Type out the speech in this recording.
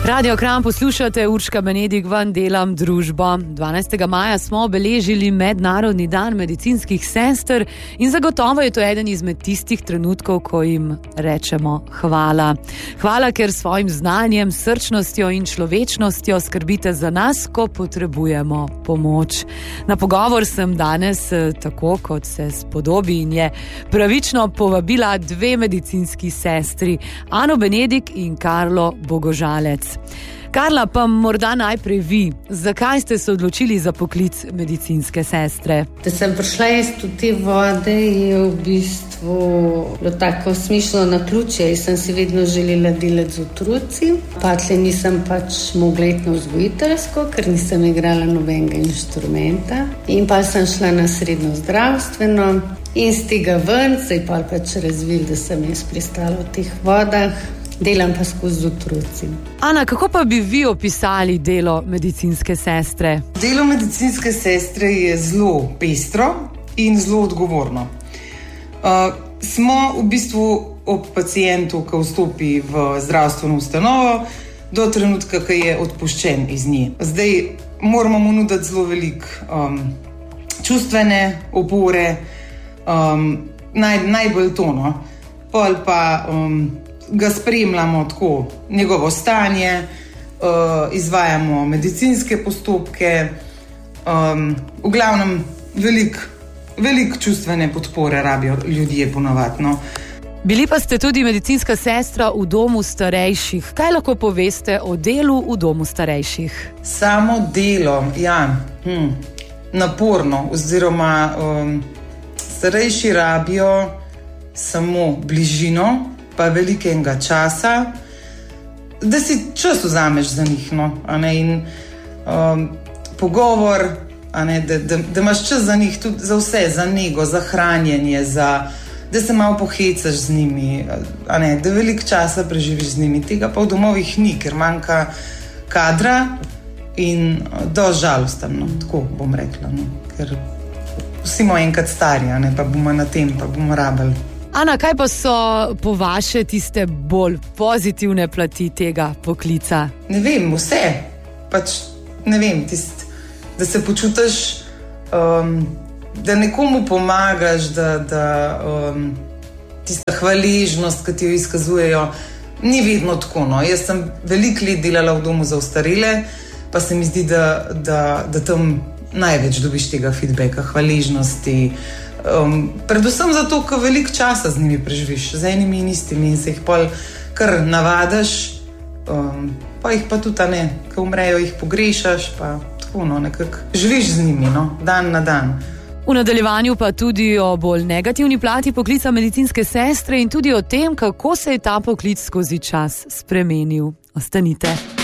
Radio Kranj poslušate, Urška Benedik, vam delam družbo. 12. maja smo obeležili Mednarodni dan medicinskih sester in zagotovo je to eden izmed tistih trenutkov, ko jim rečemo hvala. Hvala, ker svojim znanjem, srčnostjo in človečnostjo skrbite za nas, ko potrebujemo pomoč. Na pogovor sem danes, tako kot se spodobi in je pravično, povabila dve medicinski sestri, Ano Benedik in Karlo Bogožalec. Karla, pa morda najprej vi. Zakaj ste se odločili za poklic medicinske sestre? Da sem prišla iz te vode, je v bistvu bilo tako smišno naključje. Jaz sem si vedno želela delati z otroci. Patle nisem mogla iti na vzgojiteljsko, ker nisem igrala nobenega inštrumenta. In pa sem šla na srednjo zdravstveno. In z tega ven se je pa razvil, da sem jaz pristala v teh vodah. Delam pa skozi otroci. Ana, kako pa bi vi opisali delo medicinske sestre? Delo medicinske sestre je zelo pestro in zelo odgovorno. Smo v bistvu ob pacientu, ki vstopi v zdravstveno ustanovo, do trenutka, ko je odpuščen iz nje. Zdaj moramo mu nuditi zelo veliko čustvene opore, najbolj tono. Pol pa ga spremljamo tako, njegovo stanje, izvajamo medicinske postopke, v glavnem veliko čustvene podpore rabijo ljudje ponavadi. Bili pa ste tudi medicinska sestra v domu starejših. Kaj lahko poveste o delu v domu starejših? Samo delo, naporno, oziroma starejši rabijo samo bližino, pa velikega časa, da si čas vzameš za njih, in pogovor, da imaš čas za njih, tudi za vse, za nego, za hranjenje, da se malo pohecaš z njimi, da veliko časa preživiš z njimi. Tega pa v domovih ni, ker manjka kadra in dosti žalostno, tako bom rekla, ker vsi smo enkrat stari, pa bomo na tem, pa bomo rabili. Ana, kaj pa so po vaše tiste bolj pozitivne plati tega poklica? Ne vem, vse. Ne vem, da se počutiš, da nekomu pomagaš, da tista hvaležnost, ki ti jo izkazujejo, ni vedno tako. Jaz sem veliko let delala v domu za ostarele, pa se mi zdi, da tam največ dobiš tega feedbacka, hvaležnosti. Predvsem zato, ker veliko časa z njimi preživiš, z enimi in istimi, in se jih pol kar navadaš, pa jih pa tudi, ko umrejo, jih pogrešaš, pa tako, nekako živiš z njimi, dan na dan. V nadaljevanju pa tudi o bolj negativni plati poklica medicinske sestre in tudi o tem, kako se je ta poklic skozi čas spremenil. Ostanite.